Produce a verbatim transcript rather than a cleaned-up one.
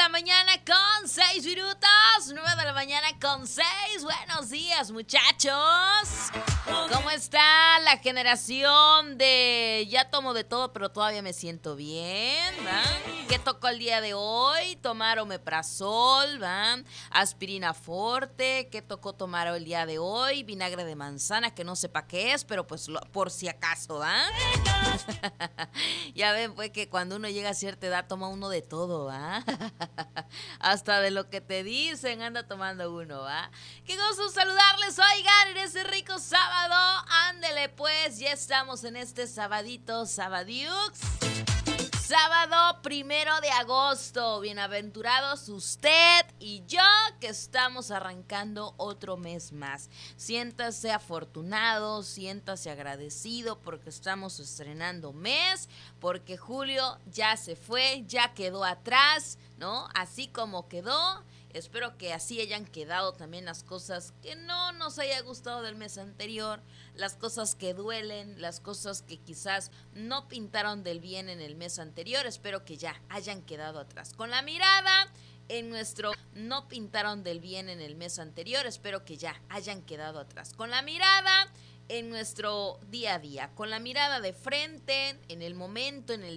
la mañana con seis minutos. nueve de la mañana con seis. Buenos días, muchachos. ¿Cómo está la generación de ya tomo de todo, pero todavía me siento bien? ¿Va? ¿Qué tocó el día de hoy? Tomar omeprazol, ¿va? Aspirina forte. ¿Qué tocó tomar el día de hoy? Vinagre de manzana, que no sepa qué es, pero pues lo, por si acaso, ¿va? Ya ven, pues que cuando uno llega a cierta edad toma uno de todo, ¿va? Hasta de lo que te dicen anda tomando uno, ¿va? Qué gusto saludarles, oigan, en este rico sábado. Ándele pues, ya estamos en este sabadito, sabadiux. Sábado primero de agosto, bienaventurados usted y yo que estamos arrancando otro mes más. Siéntase afortunado, siéntase agradecido porque estamos estrenando mes, porque julio ya se fue, ya quedó atrás, ¿no? Así como quedó. Espero que así hayan quedado también las cosas que no nos haya gustado del mes anterior, las cosas que duelen, las cosas que quizás no pintaron del bien en el mes anterior. Espero que ya hayan quedado atrás. Con la mirada en nuestro no pintaron del bien en el mes anterior, espero que ya hayan quedado atrás. Con la mirada en nuestro día a día, con la mirada de frente, en el momento, en el